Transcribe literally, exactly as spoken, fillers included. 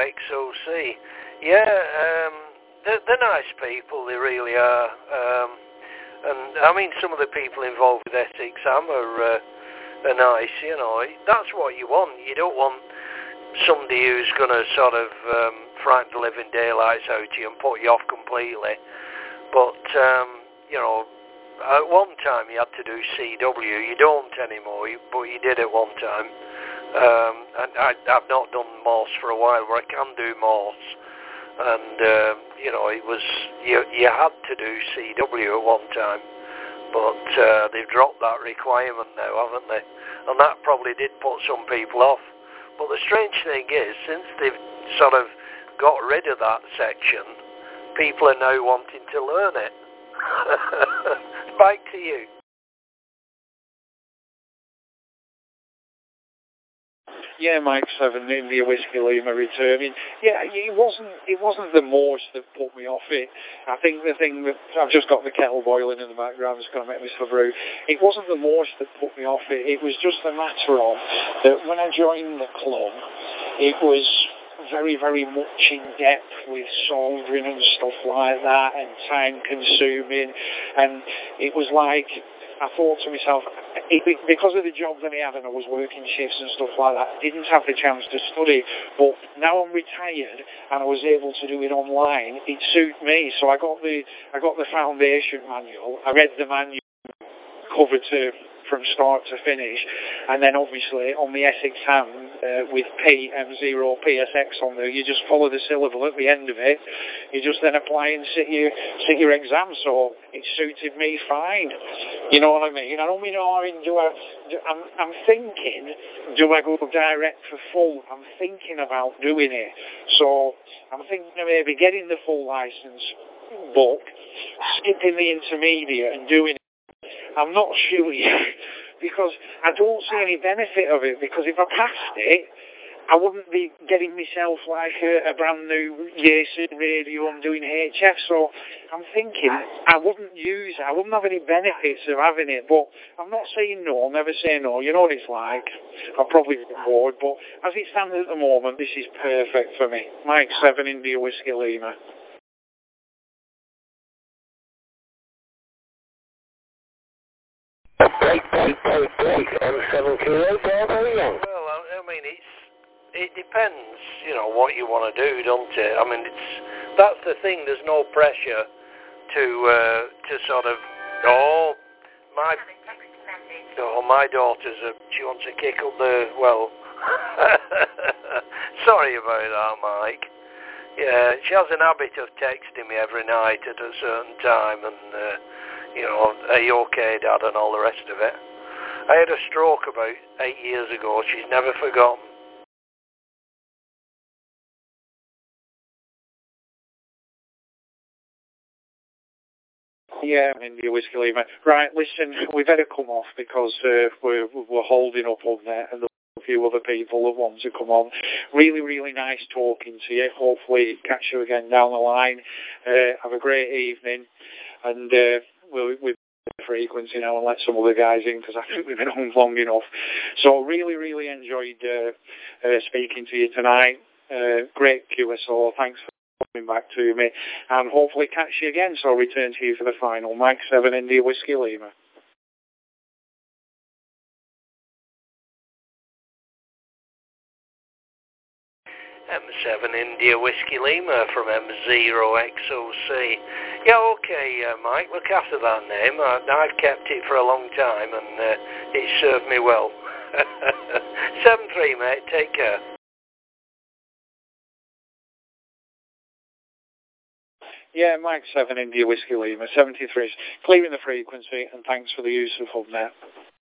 X O C. Yeah, um, they're, they're nice people, they really are. Um, and I mean, some of the people involved with Essex Ham are, uh, are nice, you know. That's what you want. You don't want somebody who's going to sort of um, frighten the living daylights out of you and put you off completely. But, um, you know, at one time you had to do C W. You don't anymore, but you did at one time. Um, and I, I've not done Morse for a while, where I can do Morse. And, uh, you know, it was, you, you had to do C W at one time. But uh, they've dropped that requirement now, haven't they? And that probably did put some people off. But the strange thing is, since they've sort of got rid of that section, people are now wanting to learn it. Back to you. Yeah, Mike Seven, India Whiskey Lima returning. Yeah, it wasn't it wasn't the Morse that put me off it. I think the thing that I've just got the kettle boiling in the background is going to make me for brew. It wasn't the Morse that put me off it. It was just a matter of that when I joined the club, it was very, very much in depth with soldering and stuff like that, and time consuming, and it was like, I thought to myself, it, because of the job that I had and I was working shifts and stuff like that, I didn't have the chance to study, but now I'm retired and I was able to do it online, it suited me. So I got the I got the foundation manual, I read the manual cover to from start to finish, and then obviously on the Essex Ham uh, with P M zero P S X on there, you just follow the syllable at the end of it, you just then apply and sit your sit your exam. So it suited me fine, you know what I mean? I don't mean, oh, I mean, do I, do, I'm, I'm thinking, do I go direct for full? I'm thinking about doing it, so I'm thinking of maybe getting the full license book, skipping the intermediate and doing it. I'm not sure yet, because I don't see any benefit of it, because if I passed it, I wouldn't be getting myself like a, a brand new Yaesu radio and doing H F, so I'm thinking I wouldn't use it, I wouldn't have any benefits of having it, but I'm not saying no, I'll never say no, you know what it's like, I'll probably get bored, but as it stands at the moment, this is perfect for me. Mike Seven, India Whiskey Lima. Break, break, break, break, M seven kilo, well, I mean, it's, it depends, you know, what you want to do, don't it? I mean, it's, that's the thing, there's no pressure to, uh, to sort of, oh, my, oh, my daughter's, a, she wants to kick up the, well, sorry about that, Mike. Yeah, she has an habit of texting me every night at a certain time, and, uh, you know, are you okay, Dad, and all the rest of it. I had a stroke about eight years ago. She's never forgotten. Yeah, India Whiskey Lima. Right, listen, we better come off because uh, we're, we're holding up on there, and a few other people that want to come on. Really, really nice talking to you. Hopefully catch you again down the line. Uh, have a great evening, and uh, we'll, we'll frequency now and let some other guys in, because I think we've been on long enough. So really, really enjoyed uh, uh, speaking to you tonight. Uh, great Q S O. Thanks for coming back to me, and hopefully catch you again. So I'll return to you for the final. Mike Seven, India Whiskey Lima. M seven India Whiskey Lima from M zero X O C. Yeah, okay, uh, Mike, look after that name. I, I've kept it for a long time, and uh, it served me well. seven three, mate, take care. Yeah, Mike Seven, India Whiskey Lima, seventy-three. Clearing the frequency, and thanks for the use of HubNet.